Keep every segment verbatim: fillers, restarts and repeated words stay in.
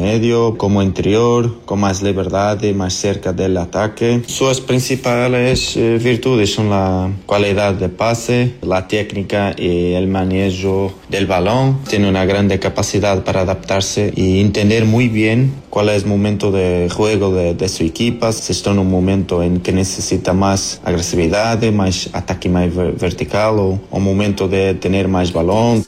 medio como interior, con más libertad y más cerca del ataque. Sus principales eh, virtudes son la calidad de pase, la técnica y el manejo del balón. Tiene una grande capacidad para adaptarse y entender muy bien cuál es el momento de juego de, de su equipo. Si está en un momento en que necesita más agresividad, más ataque más vertical o un momento de tener más balón.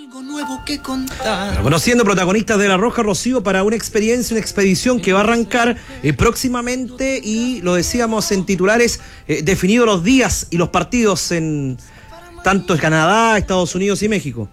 Conociendo protagonistas de La Roja, Rocío, para una experiencia, una expedición que va a arrancar eh, próximamente, y lo decíamos en titulares, eh, definidos los días y los partidos en tanto en Canadá, Estados Unidos y México.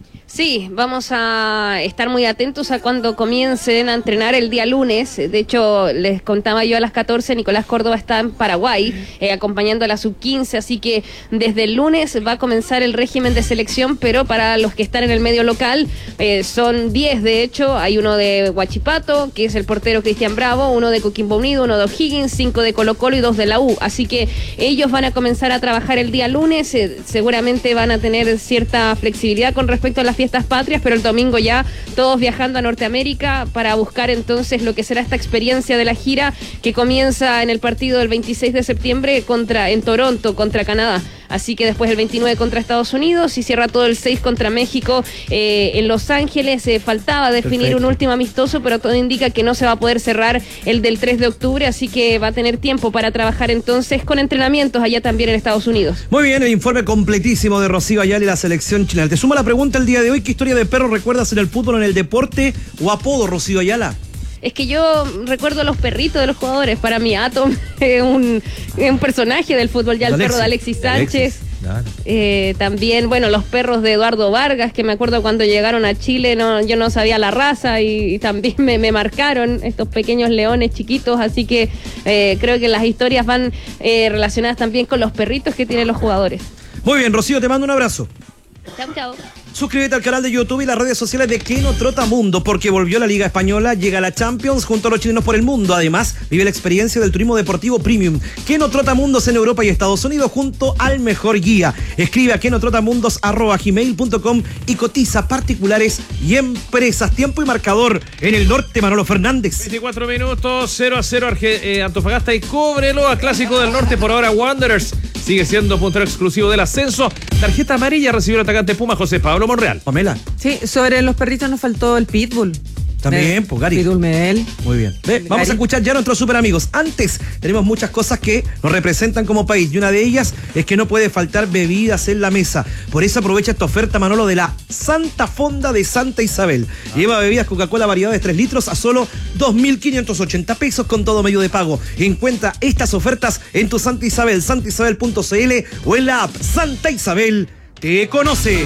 Sí, vamos a estar muy atentos a cuando comiencen a entrenar el día lunes. De hecho, les contaba yo a las catorce, Nicolás Córdoba está en Paraguay eh, acompañando a la sub quince, así que desde el lunes va a comenzar el régimen de selección, pero para los que están en el medio local eh, son diez, de hecho. Hay uno de Huachipato, que es el portero Cristian Bravo, uno de Coquimbo Unido, uno de O'Higgins, cinco de Colo Colo y dos de la U. Así que ellos van a comenzar a trabajar el día lunes, eh, seguramente van a tener cierta flexibilidad con respecto a las fiestas patrias, pero el domingo ya todos viajando a Norteamérica para buscar entonces lo que será esta experiencia de la gira que comienza en el partido del veintiséis de septiembre contra en Toronto contra Canadá. Así que después el veintinueve contra Estados Unidos y cierra todo el seis contra México eh, en Los Ángeles. Eh, faltaba definir Perfecto. un último amistoso, pero todo indica que no se va a poder cerrar el del tres de octubre, así que va a tener tiempo para trabajar entonces con entrenamientos allá también en Estados Unidos. Muy bien, el informe completísimo de Rocío Ayala y la selección chilena. Te sumo la pregunta el día de hoy: ¿qué historia de perro recuerdas en el fútbol, en el deporte o apodo, Rocío Ayala? Es que yo recuerdo a los perritos de los jugadores. Para mí, Atom es un, un personaje del fútbol. Ya el Alexis, perro de Alexis Sánchez. Alexis. Claro. Eh, también, bueno, los perros de Eduardo Vargas, que me acuerdo cuando llegaron a Chile, no, yo no sabía la raza y, y también me, me marcaron estos pequeños leones chiquitos. Así que eh, creo que las historias van eh, relacionadas también con los perritos que tienen los jugadores. Muy bien, Rocío, te mando un abrazo. Chao, chao. Suscríbete al canal de YouTube y las redes sociales de Keno Trotamundo, porque volvió la Liga Española, llega la Champions junto a los chilenos por el mundo. Además, vive la experiencia del turismo deportivo premium. Keno Trotamundos en Europa y Estados Unidos junto al mejor guía. Escribe a kenotrotamundos arroba gmail punto com y cotiza particulares y empresas. Tiempo y marcador en el norte, Manolo Fernández. veinticuatro minutos, cero a cero Arge, eh, Antofagasta y Cobreloa, clásico del norte. Por ahora Wanderers sigue siendo puntero exclusivo del ascenso. Tarjeta amarilla recibió el atacante Puma José Pablo Monreal. Pamela. Sí, sobre los perritos nos faltó el Pitbull. También, pues Gary. Pitbull Medel. Muy bien. Ve, vamos Gary. a escuchar ya a nuestros super amigos. Antes, tenemos muchas cosas que nos representan como país, y una de ellas es que no puede faltar bebidas en la mesa. Por eso aprovecha esta oferta, Manolo, de la Santa Fonda de Santa Isabel. Ah. Lleva bebidas Coca-Cola variedades tres litros a solo dos mil quinientos ochenta pesos con todo medio de pago. Encuentra estas ofertas en tu Santa Isabel, santa isabel punto c l o en la app Santa Isabel Te Conoce.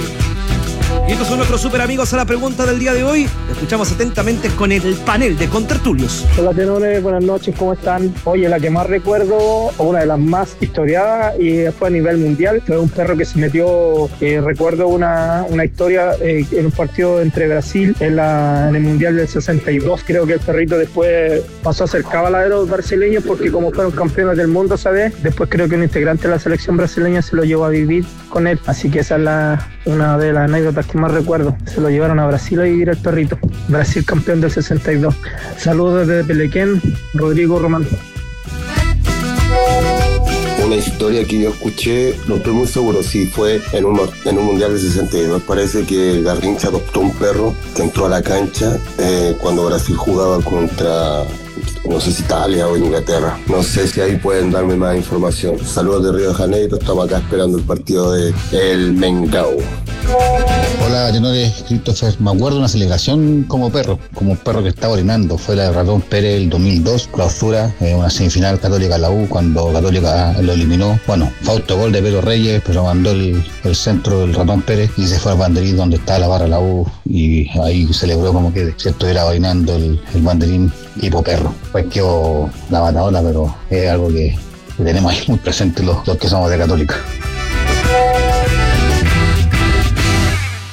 Y estos son nuestros super amigos a la pregunta del día de hoy. Escuchamos atentamente con el panel de contertulios. Hola tenores, buenas noches, ¿cómo están? Oye, la que más recuerdo, o una de las más historiadas, y fue a nivel mundial, fue un perro que se metió, eh, recuerdo una, una historia eh, en un partido entre Brasil en, la, en el Mundial del sesenta y dos. Creo que el perrito después pasó a ser cabalero brasileño porque como fueron campeones del mundo, ¿sabes? Después creo que un integrante de la selección brasileña se lo llevó a vivir con él, así que esa es la, una de las anécdotas que más recuerdo. Se lo llevaron a Brasil a vivir el perrito. Brasil campeón del sesenta y dos. Saludos desde Pelequén, Rodrigo Román. Una historia que yo escuché, no estoy muy seguro si fue en un, en un mundial del sesenta y dos. Parece que Garrincha adoptó un perro que entró a la cancha eh, cuando Brasil jugaba contra, no sé si Italia o Inglaterra. No sé si ahí pueden darme más información. Saludos de Río de Janeiro, estamos acá esperando el partido de El Mengao. Hola, tenores, Christopher. Me acuerdo de una celebración como perro, como un perro que estaba orinando. Fue la de Ratón Pérez el dos mil dos, clausura, eh, una semifinal Católica la U, cuando Católica lo eliminó. Bueno, fue autogol de Pedro Reyes, pero mandó el, el centro del Ratón Pérez y se fue al banderín donde estaba la barra la U y ahí celebró como que se estuviera orinando el, el banderín tipo perro. Pues quedó la matadora, pero es algo que, que tenemos ahí muy presente los, los que somos de Católica.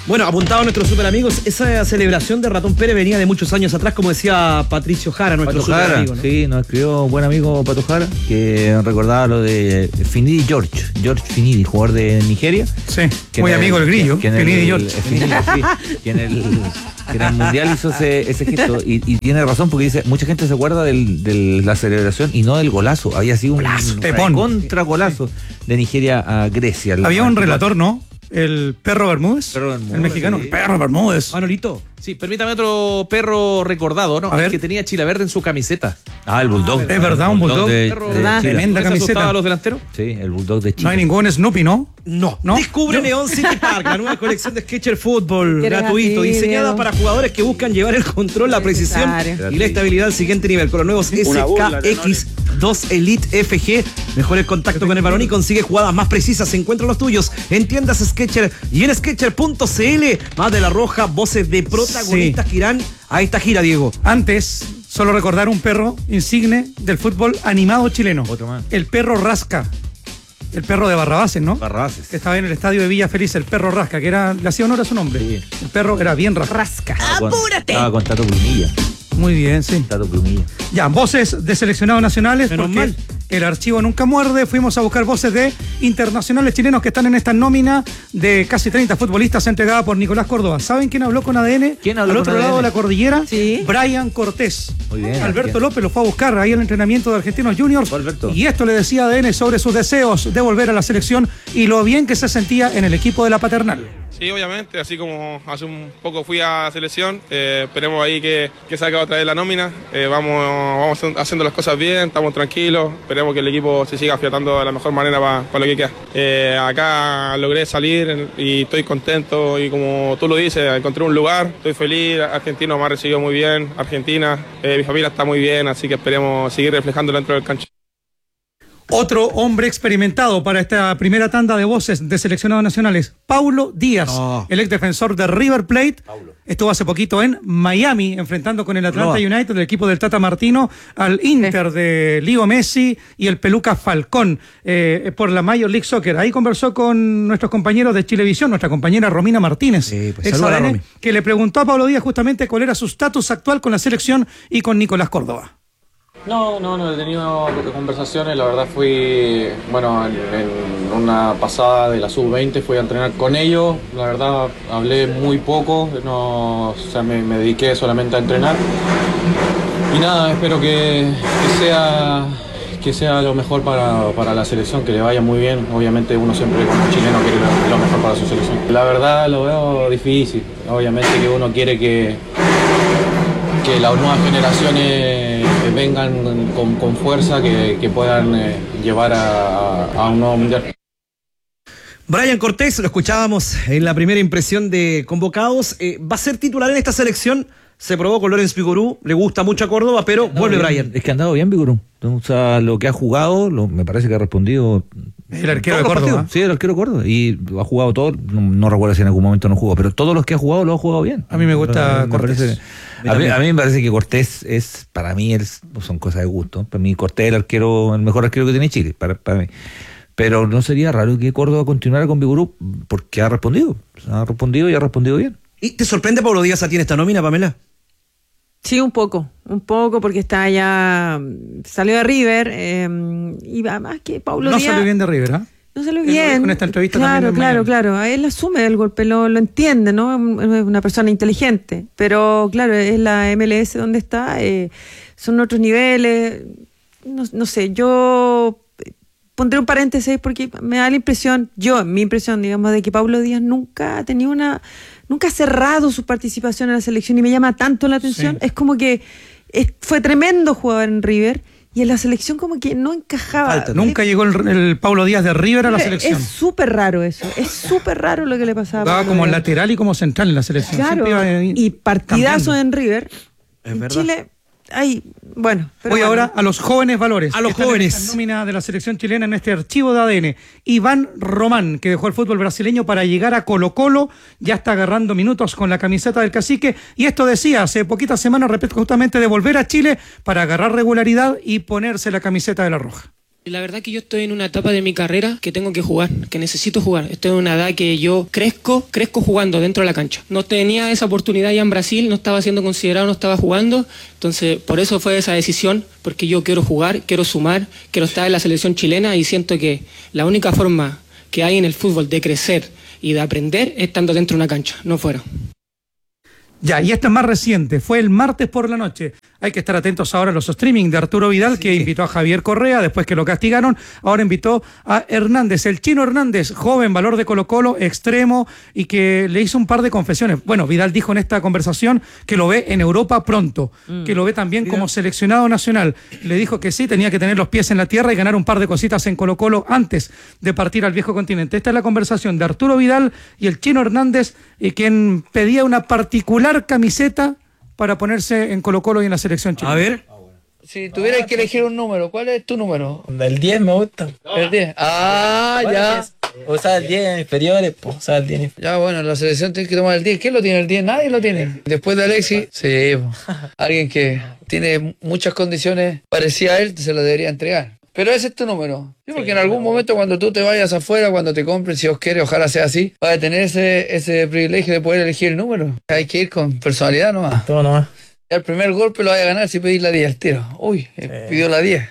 Bueno, apuntado a nuestros super amigos, esa celebración de Ratón Pérez venía de muchos años atrás, como decía Patricio Jara, nuestro Pato super Jara, amigo, ¿no? Sí, nos escribió un buen amigo Pato Jara, que recordaba lo de Finidi George, George Finidi, jugador de Nigeria. Sí, muy amigo del grillo, que, que Finidi el, George. El, Finidi, sí, que en el, que en el Mundial hizo ese, ese gesto, y, y tiene razón, porque dice, mucha gente se acuerda del, de la celebración y no del golazo, había sido un, un contra golazo de Nigeria a Grecia. Había un relator, ¿no? El perro Bermúdez, perro Bermúdez, el mexicano, sí. perro Bermúdez. Manolito. Sí, permítame otro perro recordado, ¿no? A ver. Que tenía Chile Verde en su camiseta. Ah, el Bulldog. Es verdad, un Bulldog. de, Perro, de ¿verdad? Chile. Tremenda ¿No se camiseta. asustaba a los delanteros? Sí, el Bulldog de Chile. No hay ningún Snoopy, ¿no? No. ¿No? Descubre Yo- Neon City Park, la nueva colección de Sketcher Fútbol ¿Quieres gratuito, así, diseñada Diego? para jugadores que buscan llevar el control, la precisión Necesario. y la estabilidad al siguiente nivel. Con los nuevos S K X dos Elite F G, mejora el contacto con el balón y consigue jugadas más precisas. Encuentra los tuyos en tiendas Sketcher y en sketcher punto c l. Más de la roja, voces de protagonistas Sí. que irán a esta gira, Diego. Antes, solo recordar un perro insigne del fútbol animado chileno. Otro más. El perro Rasca. El perro de Barrabases, ¿no? Barrabases. Que estaba en el estadio de Villa Feliz, el perro Rasca, que era, le hacía honor a su nombre. Sí. El perro era bien rasca. Rasca. ¡Apúrate! Estaba con Tato Plumilla. Muy bien, sí. Tato Plumilla. Ya, voces de seleccionados nacionales, Menos porque mal. el archivo nunca muerde. Fuimos a buscar voces de internacionales chilenos que están en esta nómina de casi treinta futbolistas entregada por Nicolás Córdoba. ¿Saben quién habló con A D N? ¿Quién habló Al con otro A D N? lado de la cordillera, Sí. Brian Cortés. Muy bien. Alberto Bien. López lo fue a buscar ahí en el entrenamiento de Argentinos Juniors. Fue Alberto. Y esto le decía a A D N sobre sus deseos de volver a la selección y lo bien que se sentía en el equipo de la Paternal. Sí, obviamente, así como hace un poco fui a la selección, eh, esperemos ahí que, que salga otra vez la nómina, eh, vamos, vamos haciendo las cosas bien, estamos tranquilos, esperemos que el equipo se siga afiatando de la mejor manera para lo que queda. Eh, acá logré salir y estoy contento y como tú lo dices, encontré un lugar, estoy feliz, Argentino me ha recibido muy bien, Argentina, eh, mi familia está muy bien, así que esperemos seguir reflejándolo dentro del cancha. Otro hombre experimentado para esta primera tanda de voces de seleccionados nacionales, Paulo Díaz, Oh. el ex defensor de River Plate. Estuvo hace poquito en Miami, enfrentando con el Atlanta Loa. United, el equipo del Tata Martino, al Inter de Leo Messi y el Peluca Falcón, eh, por la Major League Soccer. Ahí conversó con nuestros compañeros de Chilevisión, nuestra compañera Romina Martínez, Sí, pues, ex saluda, A D N, Romy. que le preguntó a Paulo Díaz justamente cuál era su estatus actual con la selección y con Nicolás Córdoba. No, no, no he tenido conversaciones, la verdad fui, bueno, en, en una pasada de la sub veinte fui a entrenar con ellos, la verdad hablé muy poco, no, o sea, me, me dediqué solamente a entrenar y nada, espero que, que sea que sea lo mejor para, para la selección, que le vaya muy bien, obviamente uno siempre como chileno quiere lo, lo mejor para su selección. La verdad lo veo difícil, obviamente que uno quiere que que las nuevas generaciones vengan con, con fuerza, que, que puedan eh, llevar a, a un nuevo mundial. Brian Cortés, lo escuchábamos en la primera impresión de convocados. Eh, va a ser titular en esta selección. Se probó con Lorenz Pigurú, le gusta mucho a Córdoba, pero vuelve bien, Brian. Es que ha andado bien, Vigorú. O sea, lo que ha jugado, lo, me parece que ha respondido. El arquero de todos los Córdoba. partidos. Sí, el arquero de Córdoba. Y ha jugado todo. No, no recuerdo si en algún momento no jugó, pero todos los que ha jugado lo ha jugado bien. A mí me gusta Me Cortés. parece- a, mí, a mí me parece que Cortés es, para mí, es, son cosas de gusto. Para mí, Cortés es el arquero, el mejor arquero que tiene Chile, para, para mí. Pero no sería raro que Córdoba continuara con Vigorú, porque ha respondido. Ha respondido y ha respondido bien. ¿Y te sorprende Pablo Díaz a ti en esta nómina, Pamela? Sí, un poco, un poco, porque está ya, salió de River, eh, y además que Paulo No Díaz... salió bien de River, ¿ah? No salió Él lo bien. dijo en esta entrevista claro, también en claro, Miami. claro. Él asume el golpe, lo, lo entiende, ¿no? Es una persona inteligente. Pero claro, es la M L S donde está, eh, son otros niveles. No, no sé, yo pondré un paréntesis porque me da la impresión, yo, mi impresión, digamos, de que Paulo Díaz nunca ha tenido una, nunca ha cerrado su participación en la selección y me llama tanto la atención. Sí. Es como que es- fue tremendo jugador en River y en la selección como que no encajaba. Falta, Nunca llegó el, el Paulo Díaz de River a la Es- selección. Es súper raro eso, es súper raro lo que le pasaba. a Jugaba Pablo como Díaz. lateral y como central en la selección. Claro, Siempre iba, eh, y partidazo cambiando. en River. Es en verdad. Chile, ay, bueno. pero Voy bueno. ahora a los jóvenes valores. A los que están jóvenes. En esta nómina de la selección chilena en este archivo de A D N. Iván Román, que dejó el fútbol brasileño para llegar a Colo Colo, ya está agarrando minutos con la camiseta del Cacique. Y esto decía hace poquitas semanas respecto justamente de volver a Chile para agarrar regularidad y ponerse la camiseta de la Roja. La verdad que yo estoy en una etapa de mi carrera que tengo que jugar, que necesito jugar. Estoy en una edad que yo crezco, crezco jugando dentro de la cancha. No tenía esa oportunidad ya en Brasil, no estaba siendo considerado, no estaba jugando. Entonces, por eso fue esa decisión, porque yo quiero jugar, quiero sumar, quiero estar en la selección chilena y siento que la única forma que hay en el fútbol de crecer y de aprender es estando dentro de una cancha, no fuera. Ya, y esto es más reciente, fue el martes por la noche. Hay que estar atentos ahora a los streaming de Arturo Vidal, sí, que invitó a Javier Correa después que lo castigaron. Ahora invitó a Hernández, el Chino Hernández, joven, valor de Colo-Colo, extremo, y que le hizo un par de confesiones. Bueno, Vidal dijo en esta conversación que lo ve en Europa pronto, mm. que lo ve también Mira. como seleccionado nacional. Le dijo que sí, tenía que tener los pies en la tierra y ganar un par de cositas en Colo-Colo antes de partir al viejo continente. Esta es la conversación de Arturo Vidal y el Chino Hernández, y quien pedía una particular camiseta para ponerse en Colo-Colo y en la selección chilena. A ver. Si tuvieras que elegir un número, ¿cuál es tu número? El diez me gusta. El diez. Ah, ya. O sea, el diez en inferiores, pues. O sea, el diez. Ya, bueno, la selección tiene que tomar el diez. ¿Quién lo tiene el diez? Nadie lo tiene. Después de Alexis, sí, po. Alguien que tiene muchas condiciones parecidas a él, se lo debería entregar. Pero ese es tu número. Sí, porque sí, en algún momento cuando tú te vayas afuera, cuando te compren, si Dios quiere, ojalá sea así, vas a tener ese, ese privilegio de poder elegir el número. Hay que ir con personalidad nomás. Todo nomás. El primer golpe lo vas a ganar si pedís la diez al tiro. Uy, sí. pidió la diez.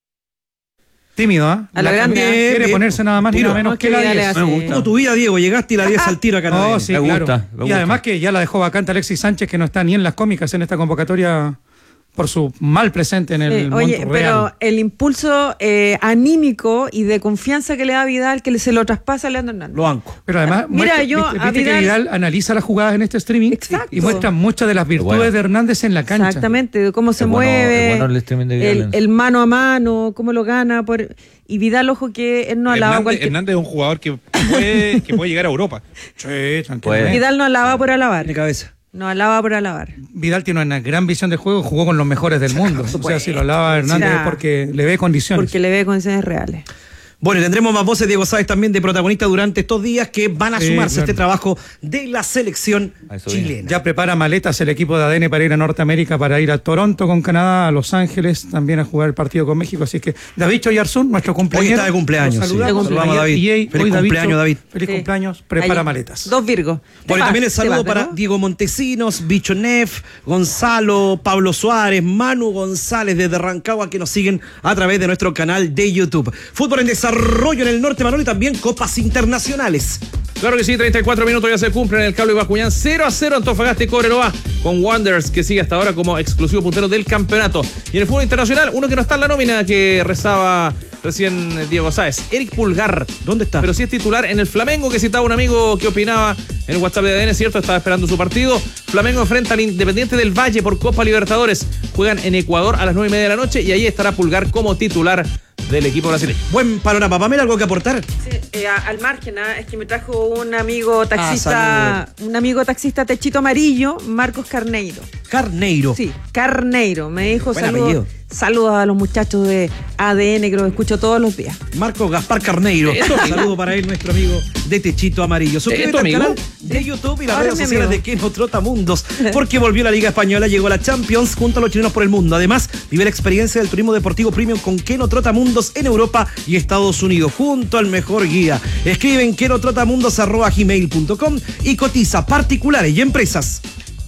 Tímido, ¿ah? ¿eh? A la, la grande. Quiere, quiere ponerse nada más ni nada menos no, que, que la diez. Me gusta. No, tu vida, Diego, llegaste y la diez al tiro acá. No, no sí, me claro. gusta, me y gusta. además que ya la dejó vacante Alexis Sánchez, que no está ni en las cómicas en esta convocatoria por su mal presente en el sí, oye, Monterreal. Pero el impulso eh, anímico y de confianza que le da Vidal, que se lo traspasa a Leandro Hernández. Lo banco. Pero además, Mira, muestra, yo viste, a viste Vidal, que Vidal analiza las jugadas en este streaming. Exacto. Y muestra muchas de las virtudes bueno. de Hernández en la cancha. Exactamente, de cómo se es mueve, bueno, es bueno el, de el, el mano a mano, cómo lo gana. Por, y Vidal, ojo que él no alaba Hernández, cualquier... Hernández es un jugador que puede, que puede llegar a Europa. Sí, tranquilo. Vidal no alaba por alabar. De cabeza. No alaba por alabar. Vidal tiene una gran visión de juego, jugó con los mejores del mundo. O sea, si lo alaba Hernández es porque le ve condiciones. Porque le ve condiciones reales. Bueno, y tendremos más voces, Diego Sáez, también de protagonista durante estos días que van a sí, sumarse claro. a este trabajo de la selección chilena. Bien. Ya prepara maletas el equipo de A D N para ir a Norteamérica, para ir a Toronto con Canadá, a Los Ángeles, también a jugar el partido con México. Así que David Choyarzún, nuestro cumpleaños. Hoy está de cumpleaños. Saludamos, sí. saludamos a David. D J, Feliz hoy cumpleaños, David. David. Feliz sí. cumpleaños, prepara Ahí. maletas. Dos Virgos. Bueno, y también el saludo para ¿no? Diego Montesinos, Bicho Nef, Gonzalo, Pablo Suárez, Manu González desde Rancagua, que nos siguen a través de nuestro canal de YouTube. Fútbol en desarrollo en el norte, Manuel, y también copas internacionales. Claro que sí, treinta y cuatro minutos ya se cumplen en el Cable Bascuñán, cero a cero Antofagasta y Cobreloa con Wanderers, que sigue hasta ahora como exclusivo puntero del campeonato. Y en el fútbol internacional, uno que no está en la nómina que rezaba recién Diego Sáez, Eric Pulgar. ¿Dónde está? Pero sí es titular en el Flamengo, que citaba un amigo que opinaba en el WhatsApp de A D N, ¿cierto? Estaba esperando su partido. Flamengo enfrenta al Independiente del Valle por Copa Libertadores. Juegan en Ecuador a las nueve y media de la noche y ahí estará Pulgar como titular del equipo brasileño. Buen panorama. Pamela, ¿algo que aportar? Sí, eh, al margen, ¿eh? es que me trajo un amigo taxista, ah, un amigo taxista techito amarillo, Marcos Carneiro. Carneiro. Sí, Carneiro. Me dijo Buen saludos, apellido. saludos a los muchachos de A D N que los escucho todos los días. Marcos Gaspar Carneiro. Un saludo para él, nuestro amigo de Techito Amarillo. Suscríbete al canal de YouTube y las Ahora redes sociales de Keno Trotamundos, porque volvió la Liga Española, llegó la Champions junto a los chilenos por el mundo. Además, vive la experiencia del turismo deportivo premium con Keno Trotamundos en Europa y Estados Unidos, junto al mejor guía. Escribe en kenotrotamundos arroba gmail punto com y cotiza particulares y empresas.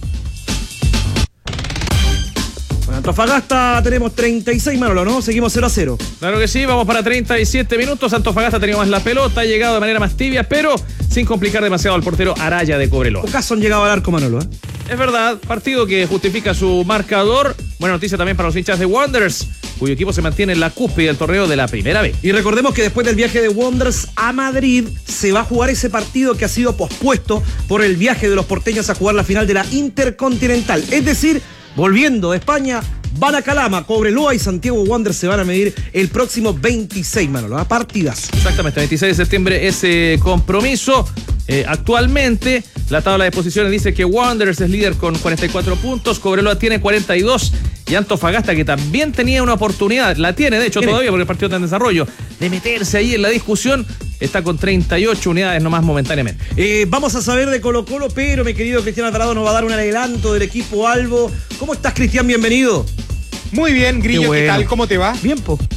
Antofagasta tenemos treinta y seis, Manolo, ¿no? Seguimos cero a cero. Claro que sí, vamos para treinta y siete minutos. Antofagasta ha tenido más la pelota, ha llegado de manera más tibia, pero sin complicar demasiado al portero Araya de Cobreloa. Pocas han llegado al arco, Manolo, ¿eh? Es verdad, partido que justifica su marcador. Buena noticia también para los hinchas de Wanderers, cuyo equipo se mantiene en la cúspide del torneo de la primera vez. Y recordemos que después del viaje de Wanderers a Madrid se va a jugar ese partido que ha sido pospuesto por el viaje de los porteños a jugar la final de la Intercontinental. Es decir, volviendo de España, van a Calama, Cobreloa y Santiago Wanderers se van a medir el próximo veintiséis, Manolo, a partidas. Exactamente, veintiséis de septiembre ese compromiso. Eh, actualmente la tabla de posiciones dice que Wanderers es líder con cuarenta y cuatro puntos, Cobreloa tiene cuarenta y dos y Antofagasta, que también tenía una oportunidad, la tiene de hecho ¿Tiene? todavía porque el partido está en desarrollo, de meterse ahí en la discusión, está con treinta y ocho unidades nomás momentáneamente. Eh, vamos a saber de Colo Colo, pero mi querido Cristian Alvarado nos va a dar un adelanto del equipo Albo. ¿Cómo estás, Cristian? Bienvenido. Muy bien, Grillo, ¿qué, bueno. ¿Qué tal? ¿Cómo te va? Bien, po.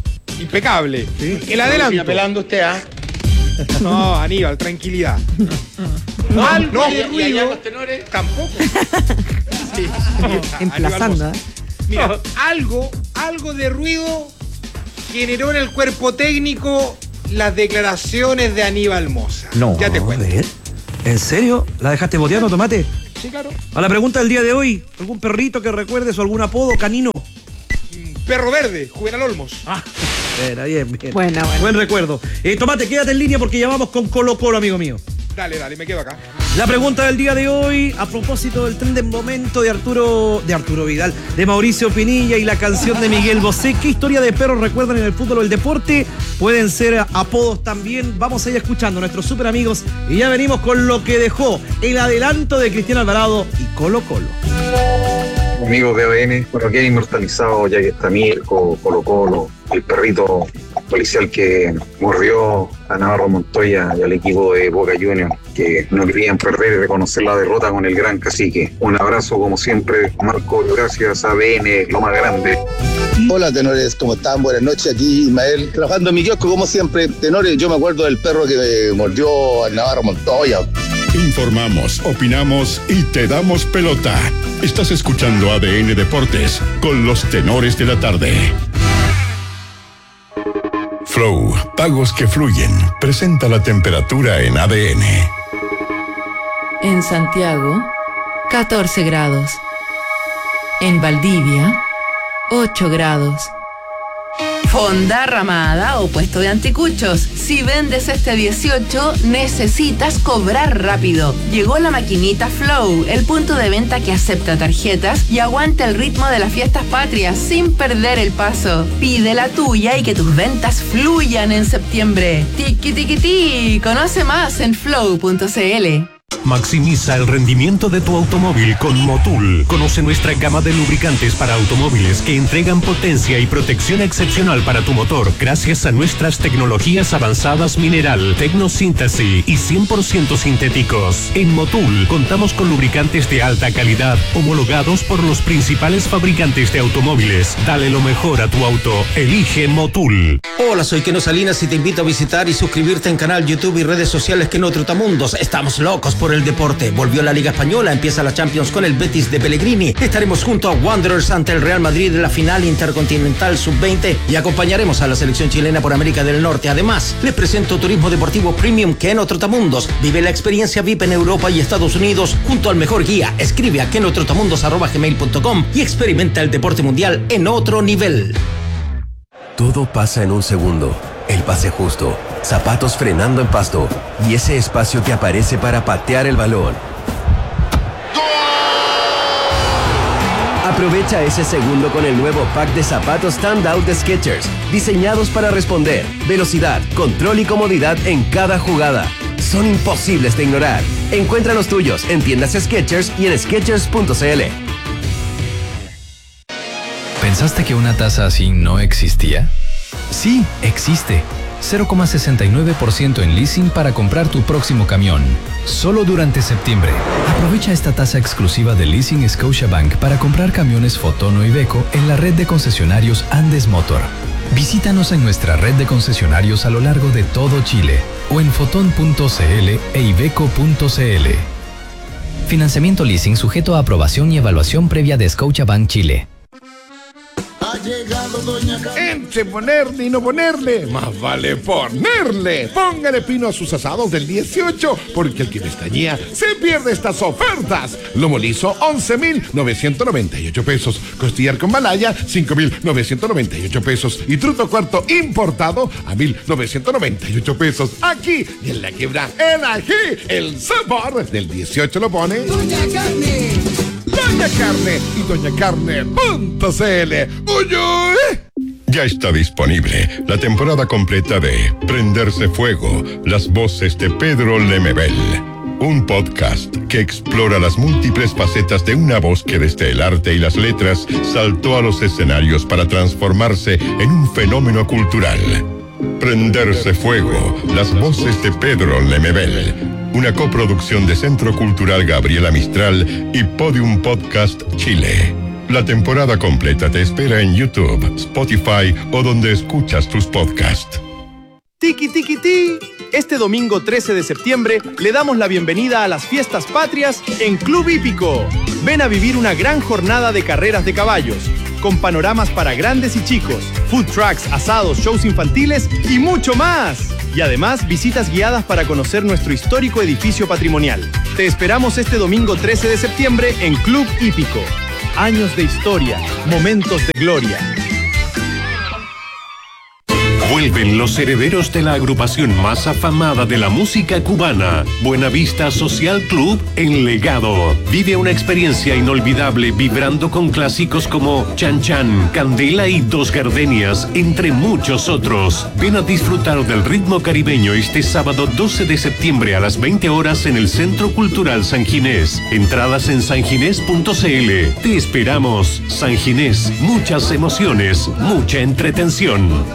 Impecable. Sí. El adelanto. Siga pelando usted, ¿ah? No, Aníbal, tranquilidad. No, Algo no, de y- y ruido. allá los tenores. Tampoco. Sí. Emplazando, Aníbal ¿eh? Mosa. Mira, algo, algo de ruido generó en el cuerpo técnico las declaraciones de Aníbal Mosa. No, Ya te cuento. a ver. ¿En serio? ¿La dejaste boteando, Tomate? Sí, claro. A la pregunta del día de hoy, ¿algún perrito que recuerdes o algún apodo canino? Perro Verde, Juvenal Olmos. Ah, era bien, bien. Buena, buena. Buen recuerdo. Eh, Tomate, quédate en línea porque ya vamos con Colo Colo, amigo mío. Dale, dale, me quedo acá. La pregunta del día de hoy, a propósito del tren de momento de Arturo, de Arturo Vidal, de Mauricio Pinilla y la canción de Miguel Bosé. ¿Qué historia de perros recuerdan en el fútbol o el deporte? Pueden ser apodos también. Vamos a ir escuchando a nuestros super amigos y ya venimos con lo que dejó el adelanto de Cristian Alvarado y Colo Colo. Amigos de A D N, bueno, queda inmortalizado ya que está Mirko, Colo Colo, el perrito policial que mordió a Navarro Montoya y al equipo de Boca Juniors, que no querían perder y reconocer la derrota con el gran cacique. Un abrazo como siempre, Marco, gracias a A D N, lo más grande. Hola tenores, ¿cómo están? Buenas noches, aquí Ismael, trabajando en mi kiosco como siempre. Tenores, yo me acuerdo del perro que me mordió a Navarro Montoya. Informamos, opinamos y te damos pelota. Estás escuchando A D N Deportes con los tenores de la tarde. Flow, pagos que fluyen. Presenta la temperatura en A D N. En Santiago, catorce grados. En Valdivia, ocho grados. Fonda Ramada o puesto de anticuchos. Si vendes este dieciocho, necesitas cobrar rápido. Llegó la maquinita Flow, el punto de venta que acepta tarjetas y aguanta el ritmo de las fiestas patrias sin perder el paso. Pide la tuya y que tus ventas fluyan en septiembre. Tiki tiki ti. Conoce más en flow punto c l. Maximiza el rendimiento de tu automóvil con Motul. Conoce nuestra gama de lubricantes para automóviles que entregan potencia y protección excepcional para tu motor gracias a nuestras tecnologías avanzadas mineral, tecnosíntesis y cien por ciento sintéticos. En Motul contamos con lubricantes de alta calidad homologados por los principales fabricantes de automóviles. Dale lo mejor a tu auto. Elige Motul. Hola, soy Keno Salinas y te invito a visitar y suscribirte en canal YouTube y redes sociales Keno Trotamundos. Estamos locos por el deporte. Volvió la Liga Española, empieza la Champions con el Betis de Pellegrini. Estaremos junto a Wanderers ante el Real Madrid en la final intercontinental sub veinte y acompañaremos a la selección chilena por América del Norte. Además, les presento Turismo Deportivo Premium Keno Trotamundos. Vive la experiencia V I P en Europa y Estados Unidos junto al mejor guía. Escribe a kenotrotamundos arroba gmail punto com y experimenta el deporte mundial en otro nivel. Todo pasa en un segundo. El pase justo, zapatos frenando en pasto y ese espacio que aparece para patear el balón. Aprovecha ese segundo con el nuevo pack de zapatos Standout de Skechers, diseñados para responder, velocidad, control y comodidad en cada jugada. Son imposibles de ignorar. Encuentra los tuyos en tiendas Skechers y en skechers punto c l. ¿Pensaste que una tasa así no existía? Sí, existe. cero coma sesenta y nueve por ciento en leasing para comprar tu próximo camión. Solo durante septiembre. Aprovecha esta tasa exclusiva de Leasing Scotiabank para comprar camiones Foton o Iveco en la red de concesionarios Andes Motor. Visítanos en nuestra red de concesionarios a lo largo de todo Chile o en foton punto c l e iveco punto c l. Financiamiento leasing sujeto a aprobación y evaluación previa de Scotiabank Chile. Entre ponerle y no ponerle, más vale ponerle. Póngale pino a sus asados del dieciocho, porque el que pestañea se pierde estas ofertas. Lomo liso, once mil novecientos noventa y ocho pesos. Costillar con malaya, cinco mil novecientos noventa y ocho pesos. Y truto cuarto importado a mil novecientos noventa y ocho pesos. Aquí y en la quiebra, en ají, el sabor del dieciocho lo pone Doña Carne. Doña Carne y doña carne punto c l. ¡Uy, uy! Ya está disponible la temporada completa de Prenderse Fuego, las voces de Pedro Lemebel. Un podcast que explora las múltiples facetas de una voz que desde el arte y las letras saltó a los escenarios para transformarse en un fenómeno cultural. Prenderse Fuego, las voces de Pedro Lemebel. Una coproducción de Centro Cultural Gabriela Mistral y Podium Podcast Chile. La temporada completa te espera en YouTube, Spotify o donde escuchas tus podcasts. Tiki Tiki Ti. Este domingo trece de septiembre le damos la bienvenida a las fiestas patrias en Club Hípico. Ven a vivir una gran jornada de carreras de caballos, con panoramas para grandes y chicos, food trucks, asados, shows infantiles y mucho más. Y además visitas guiadas para conocer nuestro histórico edificio patrimonial. Te esperamos este domingo trece de septiembre en Club Hípico. Años de historia, momentos de gloria. Vuelven los herederos de la agrupación más afamada de la música cubana, Buenavista Social Club en Legado. Vive una experiencia inolvidable vibrando con clásicos como Chan Chan, Candela y Dos Gardenias, entre muchos otros. Ven a disfrutar del ritmo caribeño este sábado doce de septiembre a las veinte horas en el Centro Cultural San Ginés. Entradas en sanginés punto c l. Te esperamos. San Ginés, muchas emociones, mucha entretención.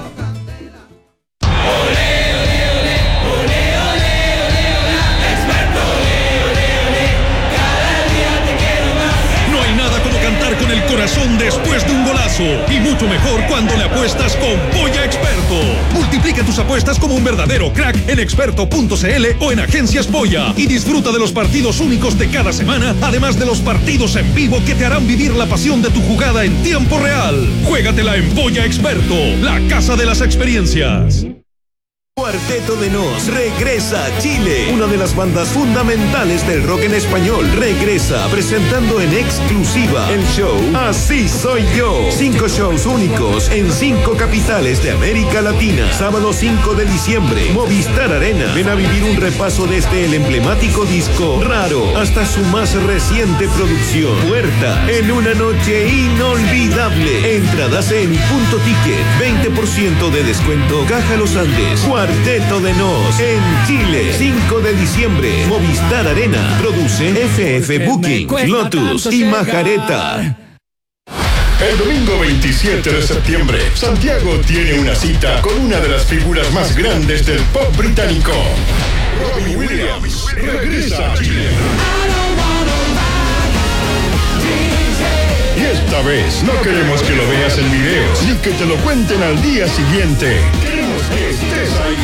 Después de un golazo, y mucho mejor cuando le apuestas con Polla Experto. Multiplica tus apuestas como un verdadero crack en experto punto c l o en Agencias Polla y disfruta de los partidos únicos de cada semana, además de los partidos en vivo que te harán vivir la pasión de tu jugada en tiempo real. Juégatela en Polla Experto, la casa de las experiencias. Cuarteto de Nos regresa a Chile. Una de las bandas fundamentales del rock en español regresa presentando en exclusiva el show Así Soy Yo. Cinco shows únicos en cinco capitales de América Latina. Sábado cinco de diciembre, Movistar Arena. Ven a vivir un repaso desde el emblemático disco Raro hasta su más reciente producción Puerta, en una noche inolvidable. Entradas en Punto Ticket, veinte por ciento de descuento. Caja Los Andes. Cuarteto de Nos en Chile, cinco de diciembre, Movistar Arena. Produce F F Booking, Lotus y Majareta. El domingo veintisiete de septiembre, Santiago tiene una cita con una de las figuras más grandes del pop británico. Robbie Williams regresa a Chile. Y esta vez no queremos que lo veas en videos, ni que te lo cuenten al día siguiente. Queremos que estés ahí.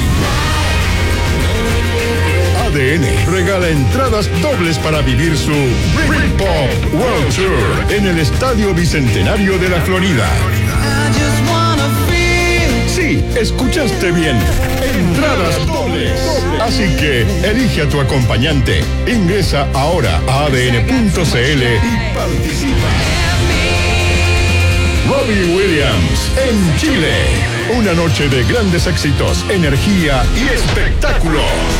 A D N regala entradas dobles para vivir su Britpop World Tour en el Estadio Bicentenario de la Florida. Sí, escuchaste bien. Entradas dobles. Así que elige a tu acompañante. Ingresa ahora a a d n punto c l y participa. Robbie Williams en Chile. Una noche de grandes éxitos, energía y espectáculo.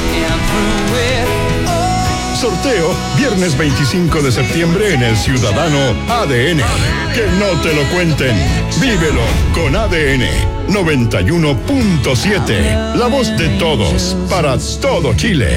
Sorteo viernes veinticinco de septiembre en el Ciudadano A D N. Que no te lo cuenten. Vívelo con A D N noventa y uno punto siete. La voz de todos para todo Chile.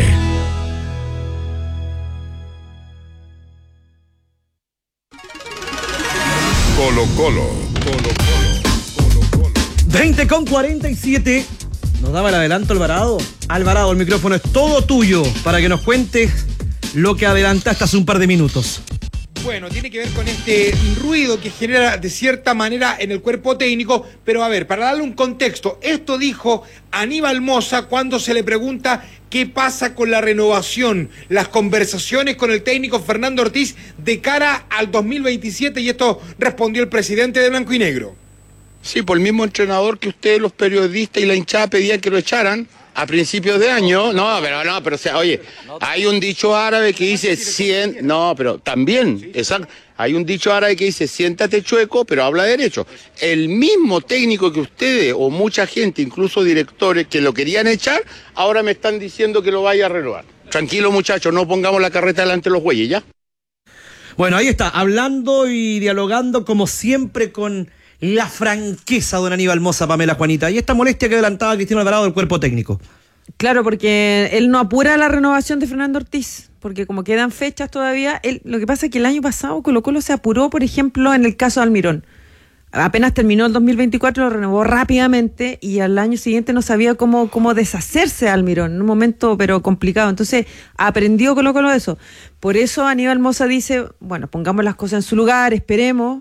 Colo Colo. Colo Colo. veinte con cuarenta y siete. Nos daba el adelanto Alvarado. Alvarado, el micrófono es todo tuyo para que nos cuentes lo que adelantaste hace un par de minutos. Bueno, tiene que ver con este ruido que genera de cierta manera en el cuerpo técnico, pero a ver, para darle un contexto, esto dijo Aníbal Mosa cuando se le pregunta qué pasa con la renovación, las conversaciones con el técnico Fernando Ortiz de cara al dos mil veintisiete, y esto respondió el presidente de Blanco y Negro. Sí, por el mismo entrenador que ustedes, los periodistas y la hinchada pedían que lo echaran a principios de año. No, pero no, pero o sea, oye, hay un dicho árabe que dice cien, no, pero también, exacto, hay un dicho árabe que dice siéntate chueco, pero habla derecho. El mismo técnico que ustedes o mucha gente, incluso directores que lo querían echar, ahora me están diciendo que lo vaya a renovar. Tranquilo, muchachos, no pongamos la carreta delante de los bueyes, ¿ya? Bueno, ahí está, hablando y dialogando como siempre con la franqueza, don Aníbal Mosa, Pamela, Juanita, y esta molestia que adelantaba Cristiano Alvarado del cuerpo técnico. Claro, porque él no apura la renovación de Fernando Ortiz, porque como quedan fechas todavía, él, lo que pasa es que el año pasado Colo Colo se apuró, por ejemplo, en el caso de Almirón. Apenas terminó el dos mil veinticuatro, lo renovó rápidamente y al año siguiente no sabía cómo, cómo deshacerse de Almirón, en un momento pero complicado. Entonces aprendió Colo Colo eso. Por eso Aníbal Mosa dice, bueno, pongamos las cosas en su lugar, esperemos.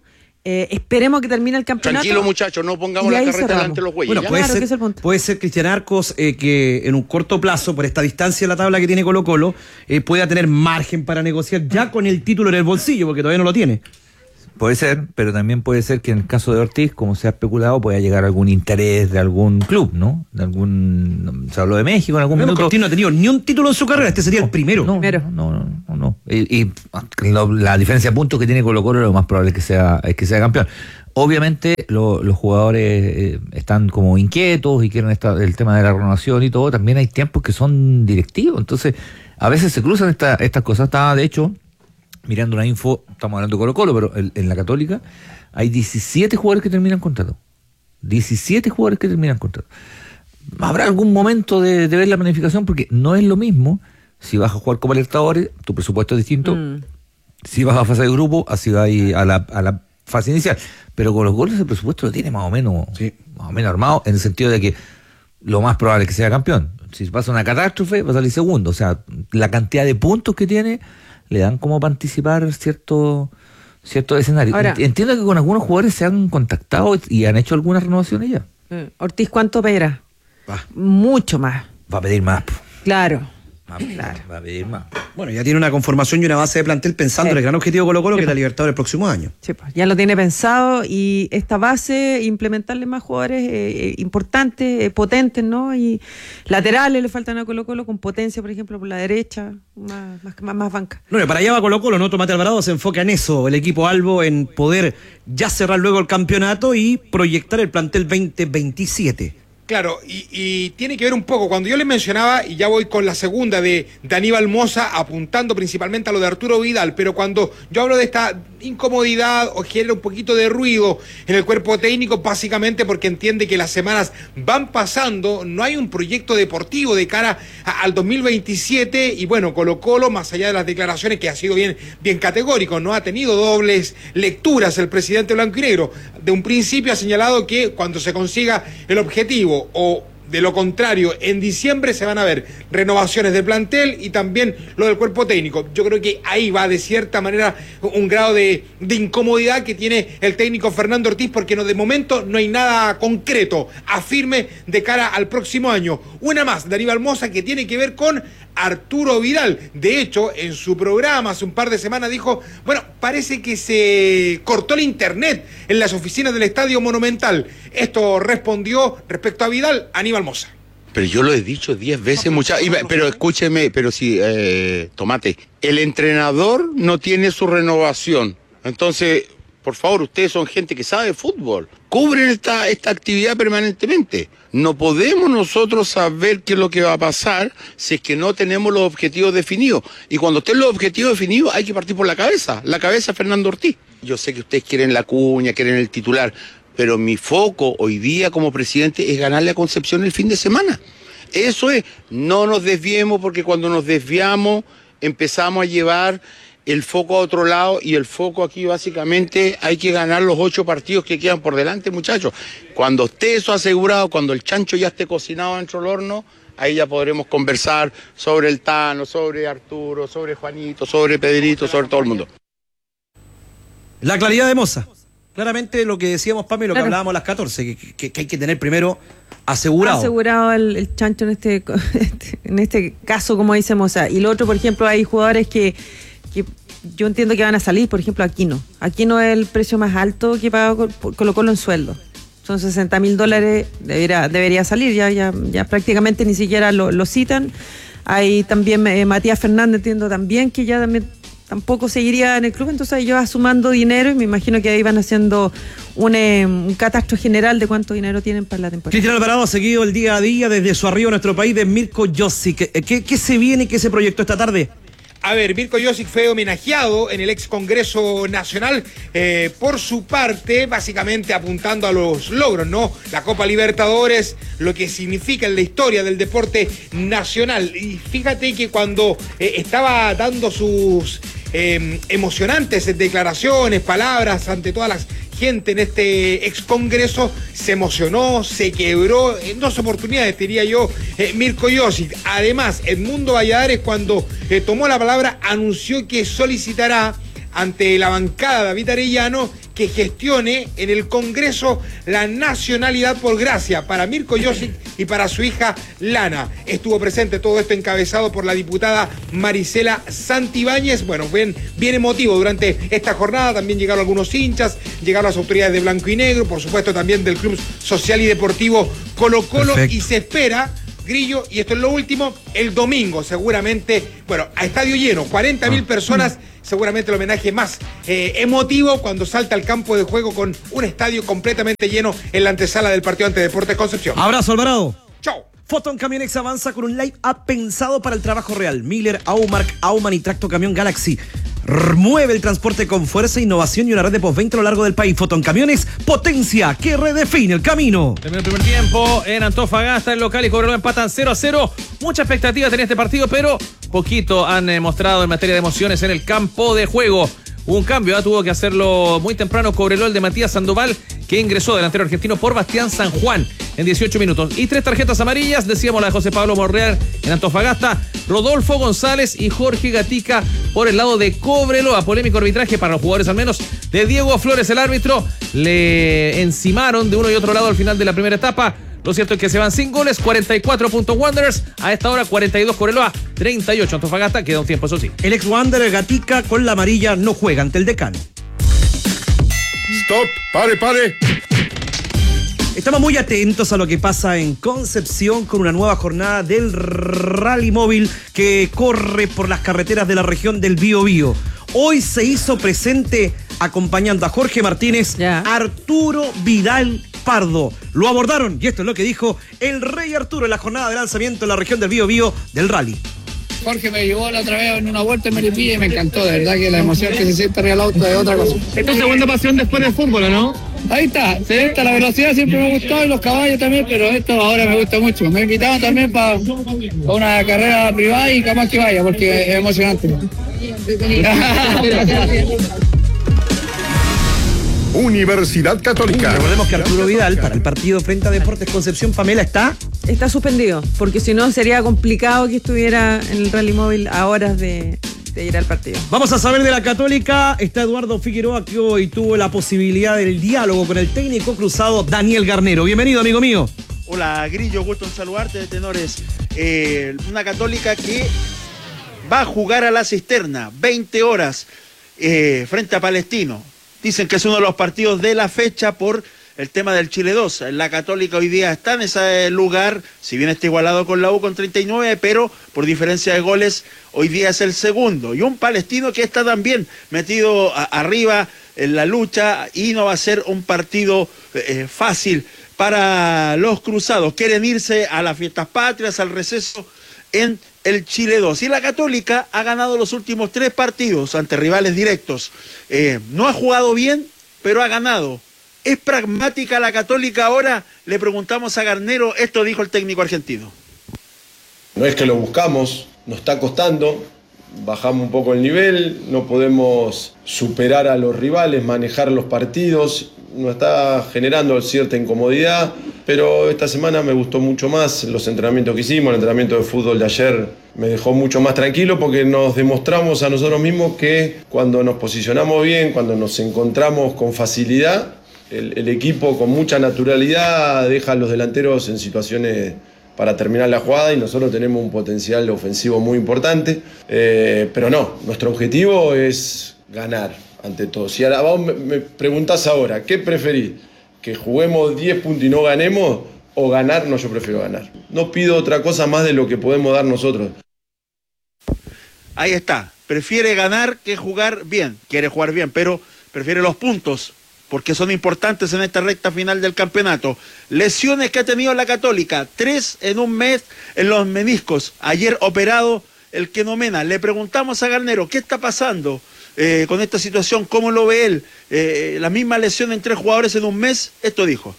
Eh, esperemos que termine el campeonato. Tranquilo, muchachos, no pongamos la carreta delante de los güeyes. Bueno, puede, Claro, ser, que es el punto. puede ser Cristian Arcos eh, que en un corto plazo, por esta distancia de la tabla que tiene Colo Colo, eh, pueda tener margen para negociar ya con el título en el bolsillo, porque todavía no lo tiene. Puede ser, pero también puede ser que en el caso de Ortiz, como se ha especulado, pueda llegar algún interés de algún club, ¿no? De algún, se habló de México en algún Bueno, minuto. Ortiz no ha tenido ni un título en su carrera, este sería el primero. No, no, no, no, no. Y, y lo, la diferencia de puntos que tiene Colo Colo, lo más probable es que sea, es que sea campeón. Obviamente lo, los jugadores eh, están como inquietos y quieren esta, el tema de la renovación y todo. También hay tiempos que son directivos, entonces a veces se cruzan esta, estas cosas. Estaba, de hecho, mirando una info, estamos hablando de Colo Colo, pero en, en la Católica hay diecisiete jugadores que terminan contrato. diecisiete jugadores que terminan contrato. ¿Habrá algún momento de, de ver la planificación? Porque no es lo mismo si vas a jugar Copa Libertadores, tu presupuesto es distinto. Mm. Si vas a fase de grupo, así vas a la, a la fase inicial. Pero con los goles el presupuesto lo tiene más o menos, sí. más o menos armado, en el sentido de que lo más probable es que sea campeón. Si pasa una catástrofe, va a salir segundo. O sea, la cantidad de puntos que tiene le dan como para anticipar cierto cierto escenario. Ahora, entiendo que con algunos jugadores se han contactado y han hecho algunas renovaciones ya. Eh, Ortiz, ¿cuánto pedirá? Va. Mucho más. Va a pedir más. Claro. Va, claro. va a pedir más. Bueno, ya tiene una conformación y una base de plantel pensando sí. en el gran objetivo de Colo Colo, sí, que es la Libertadores el próximo año. Sí, pues, ya lo tiene pensado y esta base, implementarle más jugadores eh, importantes, eh, potentes, ¿no? Y laterales le faltan a Colo Colo con potencia, por ejemplo, por la derecha, más, más, más, más banca. No, para allá va Colo Colo, ¿no? Tomate Alvarado se enfoca en eso, el equipo Albo, en poder ya cerrar luego el campeonato y proyectar el plantel veinte veintisiete. Claro, y, y tiene que ver un poco, cuando yo les mencionaba, y ya voy con la segunda de, de Aníbal Mosa, apuntando principalmente a lo de Arturo Vidal, pero cuando yo hablo de esta incomodidad o genera un poquito de ruido en el cuerpo técnico, básicamente porque entiende que las semanas van pasando, no hay un proyecto deportivo de cara a, al dos mil veintisiete, y bueno, Colo Colo, más allá de las declaraciones que ha sido bien, bien categórico, no ha tenido dobles lecturas el presidente blanco y negro, de un principio ha señalado que cuando se consiga el objetivo o de lo contrario, en diciembre se van a ver renovaciones de plantel y también lo del cuerpo técnico. Yo creo que ahí va de cierta manera un grado de, de incomodidad que tiene el técnico Fernando Ortiz, porque no, de momento no hay nada concreto, afirme de cara al próximo año. Una más de Aníbal Mosa que tiene que ver con Arturo Vidal. De hecho, en su programa hace un par de semanas dijo, bueno, parece que se cortó el internet en las oficinas del Estadio Monumental. Esto respondió respecto a Vidal, Aníbal Mosa. Pero yo lo he dicho diez veces, muchachos. Pero escúcheme, pero sí, eh, Tomate, el entrenador no tiene su renovación. Entonces, por favor, ustedes son gente que sabe de fútbol. Cubren esta, esta actividad permanentemente. No podemos nosotros saber qué es lo que va a pasar si es que no tenemos los objetivos definidos. Y cuando estén los objetivos definidos hay que partir por la cabeza. La cabeza de Fernando Ortiz. Yo sé que ustedes quieren la cuña, quieren el titular, pero mi foco hoy día como presidente es ganarle a Concepción el fin de semana. Eso es, no nos desviemos, porque cuando nos desviamos empezamos a llevar el foco a otro lado, y el foco aquí básicamente hay que ganar los ocho partidos que quedan por delante, muchachos. Cuando esté eso asegurado, cuando el chancho ya esté cocinado dentro del horno, ahí ya podremos conversar sobre el Tano, sobre Arturo, sobre Juanito, sobre Pedrito, sobre todo el mundo. La claridad de Mosa. Claramente lo que decíamos, Pami, lo claro. que hablábamos a las catorce, que, que, que hay que tener primero asegurado. Asegurado el, el chancho en este, en este caso, como dice Mosa. Y lo otro, por ejemplo, hay jugadores que, que yo entiendo que van a salir, por ejemplo, Aquino. Aquino es el precio más alto que paga Colo Colo en sueldo. Son sesenta mil dólares, debería, debería salir, ya, ya, ya prácticamente ni siquiera lo, lo citan. Hay también eh, Matías Fernández, entiendo también que ya también tampoco seguiría en el club, entonces ellos va sumando dinero y me imagino que ahí van haciendo un, eh, un catastro general de cuánto dinero tienen para la temporada. Cristian Alvarado ha seguido el día a día desde su arribo a nuestro país de Mirko Josic. ¿Qué, qué se viene y qué se proyectó esta tarde? A ver, Mirko Josic fue homenajeado en el ex Congreso Nacional eh, por su parte, básicamente apuntando a los logros, ¿no? La Copa Libertadores, lo que significa en la historia del deporte nacional. Y fíjate que cuando eh, estaba dando sus eh, emocionantes declaraciones, palabras ante todas las gente en este ex congreso, se emocionó, se quebró en dos oportunidades, diría yo, eh, Mirko Josic. Además, Edmundo Valladares, cuando eh, tomó la palabra, anunció que solicitará ante la bancada David Arellano que gestione en el Congreso la nacionalidad por gracia para Mirko Josic y para su hija Lana. Estuvo presente todo esto encabezado por la diputada Marisela Santibáñez. Bueno, bien, bien emotivo durante esta jornada. También llegaron algunos hinchas, llegaron las autoridades de Blanco y Negro, por supuesto también del Club Social y Deportivo Colo Colo. Perfecto. Y se espera, Grillo, y esto es lo último, el domingo seguramente, bueno, a estadio lleno, cuarenta mil personas, seguramente el homenaje más eh, emotivo cuando salta al campo de juego con un estadio completamente lleno en la antesala del partido ante Deportes Concepción. Abrazo, Alvarado. Chao. Foton Camionex avanza con un live-up pensado para el trabajo real. Miller, Aumark, Auman y Tracto Camión Galaxy. Mueve el transporte con fuerza, innovación y una red de postventa a lo largo del país. Foton Camiones, potencia que redefine el camino. Terminó el primer tiempo en Antofagasta, el local y Cobreloa empatan cero a cero. Mucha expectativa tenía este partido, pero poquito han eh, mostrado en materia de emociones en el campo de juego. Hubo un cambio, ¿eh? Tuvo que hacerlo muy temprano Cobreloa, el de Matías Sandoval, que ingresó delantero argentino por Bastián San Juan en dieciocho minutos. Y tres tarjetas amarillas, decíamos la de José Pablo Monreal en Antofagasta, Rodolfo González y Jorge Gatica por el lado de Cobreloa. Polémico arbitraje para los jugadores al menos de Diego Flores, el árbitro. Le encimaron de uno y otro lado al final de la primera etapa. Lo cierto es que se van sin goles, cuarenta y cuatro puntos Wanderers, a esta hora cuarenta y dos Cobreloa, treinta y ocho Antofagasta, queda un tiempo, eso sí. El ex Wanderer Gatica con la amarilla no juega ante el Decano. Stop, pare, pare. Estamos muy atentos a lo que pasa en Concepción con una nueva jornada del Rally Móvil que corre por las carreteras de la región del Biobío. Hoy se hizo presente acompañando a Jorge Martínez, ya. Arturo Vidal Pardo. Lo abordaron y esto es lo que dijo el Rey Arturo en la jornada de lanzamiento en la región del Biobío del Rally. Jorge me llevó la otra vez en una vuelta en Melipilla y me encantó, de verdad que la emoción que se siente arriba del auto es otra cosa. ¿Es tu segunda pasión después del fútbol, no? Ahí está, se está, la velocidad siempre me gustó y los caballos también, pero esto ahora me gusta mucho. Me invitaban también para pa una carrera privada y capaz que vaya porque es emocionante. Universidad Católica. Recordemos que Arturo Vidal para el partido frente a Deportes Concepción, Pamela, está está suspendido, porque si no sería complicado que estuviera en el Rally Móvil a horas de, de ir al partido. Vamos a saber de la Católica. Está Eduardo Figueroa, que hoy tuvo la posibilidad del diálogo con el técnico cruzado Daniel Garnero. Bienvenido, amigo mío. Hola, Grillo, gusto en saludarte, de tenores. Eh, una Católica que va a jugar a la cisterna, veinte horas, eh, frente a Palestino. Dicen que es uno de los partidos de la fecha por el tema del Chile dos. La Católica hoy día está en ese lugar, si bien está igualado con la U con treinta y nueve, pero por diferencia de goles, hoy día es el segundo. Y un Palestino que está también metido a, arriba en la lucha y no va a ser un partido eh, fácil para los cruzados. Quieren irse a las fiestas patrias, al receso en el Chile dos. Y la Católica ha ganado los últimos tres partidos ante rivales directos. Eh, no ha jugado bien, pero ha ganado. ¿Es pragmática la Católica ahora? Le preguntamos a Garnero, esto dijo el técnico argentino. No es que lo buscamos, nos está costando, bajamos un poco el nivel, no podemos superar a los rivales, manejar los partidos, nos está generando cierta incomodidad, pero esta semana me gustó mucho más los entrenamientos que hicimos, el entrenamiento de fútbol de ayer me dejó mucho más tranquilo porque nos demostramos a nosotros mismos que cuando nos posicionamos bien, cuando nos encontramos con facilidad, el, el equipo con mucha naturalidad deja a los delanteros en situaciones para terminar la jugada y nosotros tenemos un potencial ofensivo muy importante, eh, pero no, nuestro objetivo es ganar ante todo. Si ahora vos me, me preguntás ahora, ¿qué preferís? ¿Que juguemos diez puntos y no ganemos o ganar? No, yo prefiero ganar. No pido otra cosa más de lo que podemos dar nosotros. Ahí está, prefiere ganar que jugar bien, quiere jugar bien, pero prefiere los puntos, porque son importantes en esta recta final del campeonato. Lesiones que ha tenido la Católica, tres en un mes en los meniscos. Ayer operado el Keno Mena. Le preguntamos a Garnero, ¿qué está pasando eh, con esta situación? ¿Cómo lo ve él? Eh, la misma lesión en tres jugadores en un mes, esto dijo.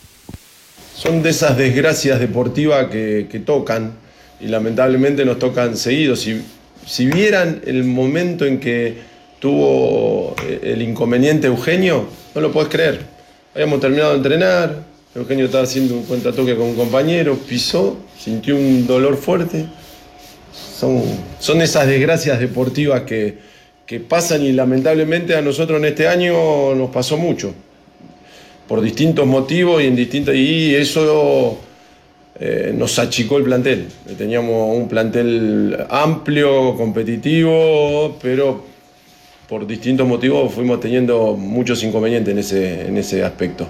Son de esas desgracias deportivas que, que tocan y lamentablemente nos tocan seguidos. Si, si vieran el momento en que tuvo el inconveniente Eugenio, no lo podés creer. Habíamos terminado de entrenar, Eugenio estaba haciendo un contratoque con un compañero, pisó, sintió un dolor fuerte. Son, son esas desgracias deportivas que, que pasan y lamentablemente a nosotros en este año nos pasó mucho, por distintos motivos y en distintas, y eso eh, nos achicó el plantel. Teníamos un plantel amplio, competitivo, pero por distintos motivos fuimos teniendo muchos inconvenientes en ese, en ese aspecto.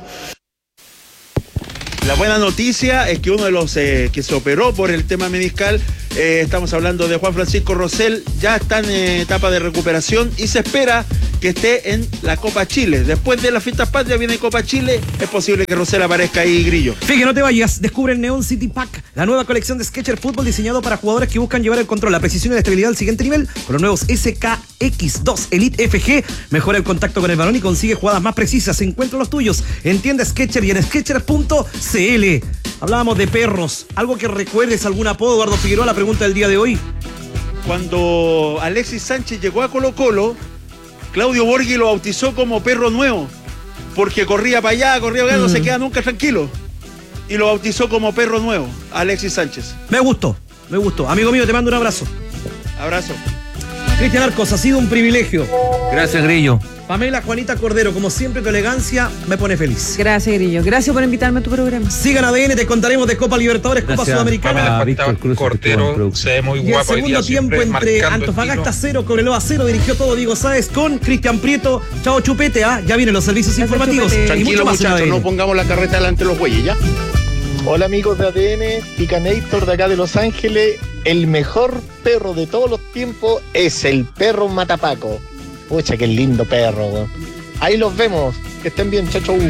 La buena noticia es que uno de los eh, que se operó por el tema meniscal, eh, estamos hablando de Juan Francisco Rosell, ya está en eh, etapa de recuperación y se espera que esté en la Copa Chile. Después de las fiestas patrias viene Copa Chile, es posible que Rosell aparezca ahí, Grillo. Fíjate, no te vayas, descubre el Neon City Pack, la nueva colección de Skechers Fútbol diseñado para jugadores que buscan llevar el control, la precisión y la estabilidad al siguiente nivel con los nuevos S K X dos Elite F G. Mejora el contacto con el balón y consigue jugadas más precisas. Encuentra los tuyos en tienda Skechers y en skechers punto c l. Hablábamos de perros. ¿Algo que recuerdes, algún apodo, Eduardo Figueroa? La pregunta del día de hoy. Cuando Alexis Sánchez llegó a Colo Colo, Claudio Borghi lo bautizó como perro nuevo, porque corría para allá, corría para allá, mm. no se queda nunca tranquilo. Y lo bautizó como perro nuevo, Alexis Sánchez. Me gustó, me gustó. Amigo mío, te mando un abrazo. Abrazo. Cristian Arcos, ha sido un privilegio. Gracias, Grillo. Pamela Juanita Cordero, como siempre, tu elegancia me pone feliz. Gracias, Grillo. Gracias por invitarme a tu programa. Sigan A D N, te contaremos de Copa Libertadores, Gracias. Copa Sudamericana. Pamela Víctor Cruz, Cordero, se ve muy y guapo. el segundo tiempo entre Antofagasta cero, Cobreloa cero, dirigió todo Diego Sáez con Cristian Prieto. Chao Chupete, ¿ah? Ya vienen los servicios Gracias, informativos. Chupete. Tranquilo, muchachos, no pongamos la carreta delante de los bueyes, ¿ya? Hola amigos de A D N, Picanator de acá de Los Ángeles. El mejor perro de todos los tiempos es el perro Matapaco. Pucha, qué lindo perro, güey. Ahí los vemos, que estén bien, chao, chao.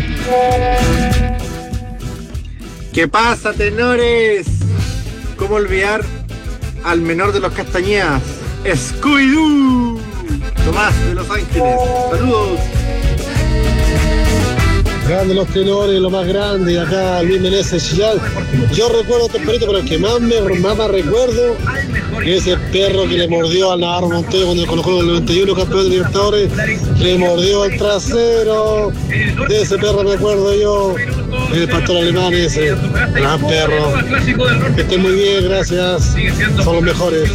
¿Qué pasa, tenores? ¿Cómo olvidar al menor de los Castañedas? Scooby-Doo, Tomás de Los Ángeles, saludos. Grande los tenores, lo más grande, acá Luis Meneses Chillán. Yo recuerdo este perrito, pero el que más me, más me recuerdo es ese perro que le mordió a Navarro Montoya cuando el Colo Colo del noventa y uno, campeón de Libertadores, le mordió el trasero. De ese perro me acuerdo yo, el pastor alemán ese, gran perro. Que estén muy bien, gracias, son los mejores.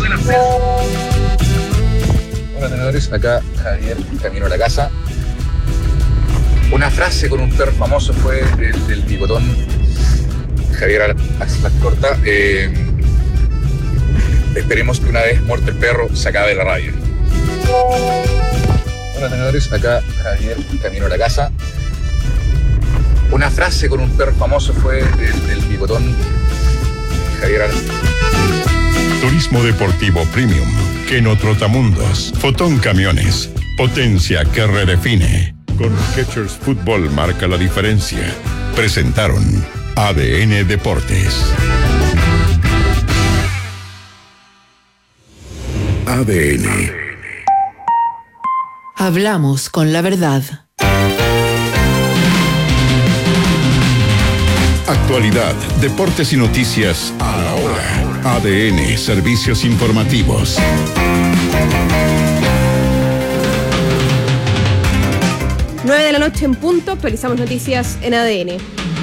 Hola tenedores, acá Javier, camino a la casa. Una frase con un perro famoso fue del, del bigotón Javier Ascorta. Eh, esperemos que una vez muerto el perro se acabe la rabia. Hola tenedores, acá Javier, camino a la casa. Una frase con un perro famoso fue del, del bigotón Javier Turismo Deportivo Premium, Keno Trotamundos, Fotón Camiones, potencia que redefine. Con Skechers Fútbol marca la diferencia. Presentaron A D N Deportes. A D N. Hablamos con la verdad. Actualidad, deportes y noticias ahora. A D N, servicios informativos. nueve de la noche en punto, actualizamos noticias en A D N.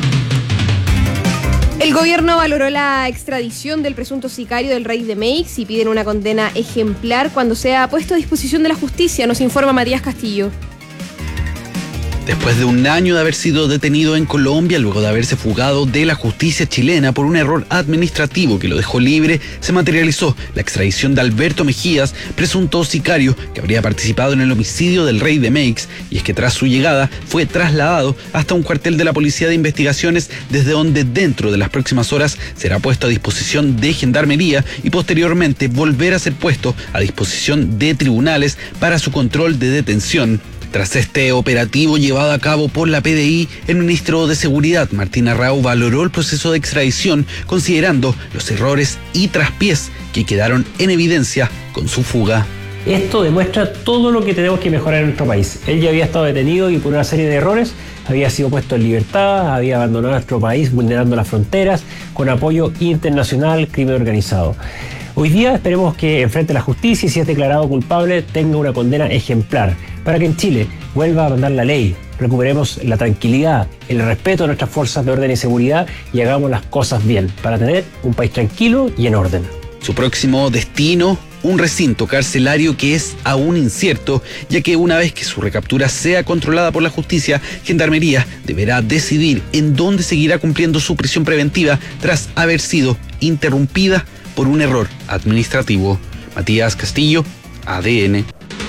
El gobierno valoró la extradición del presunto sicario del Rey de Meix y piden una condena ejemplar cuando sea puesto a disposición de la justicia, nos informa Matías Castillo. Después de un año de haber sido detenido en Colombia, luego de haberse fugado de la justicia chilena por un error administrativo que lo dejó libre, se materializó la extradición de Alberto Mejías, presunto sicario que habría participado en el homicidio del Rey de Meix, y es que tras su llegada fue trasladado hasta un cuartel de la Policía de Investigaciones, desde donde dentro de las próximas horas será puesto a disposición de Gendarmería y posteriormente volver a ser puesto a disposición de tribunales para su control de detención. Tras este operativo llevado a cabo por la P D I, el ministro de Seguridad, Martín Arrau, valoró el proceso de extradición considerando los errores y traspiés que quedaron en evidencia con su fuga. Esto demuestra todo lo que tenemos que mejorar en nuestro país. Él ya había estado detenido y por una serie de errores había sido puesto en libertad, había abandonado nuestro país vulnerando las fronteras con apoyo internacional, crimen organizado. Hoy día esperemos que enfrente la justicia y si es declarado culpable tenga una condena ejemplar para que en Chile vuelva a mandar la ley, recuperemos la tranquilidad, el respeto a nuestras fuerzas de orden y seguridad y hagamos las cosas bien para tener un país tranquilo y en orden. Su próximo destino un recinto carcelario que es aún incierto, ya que una vez que su recaptura sea controlada por la justicia, Gendarmería deberá decidir en dónde seguirá cumpliendo su prisión preventiva tras haber sido interrumpida por un error administrativo. Matías Castillo, A D N.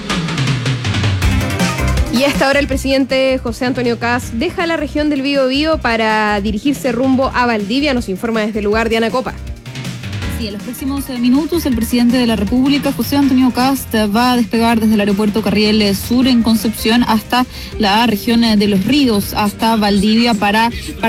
Y a esta hora el presidente José Antonio Kast deja la región del Biobío para dirigirse rumbo a Valdivia, nos informa desde el lugar Diana Copa. Sí, en los próximos minutos el presidente de la República, José Antonio Kast, va a despegar desde el aeropuerto Carriel Sur en Concepción hasta la región de Los Ríos, hasta Valdivia para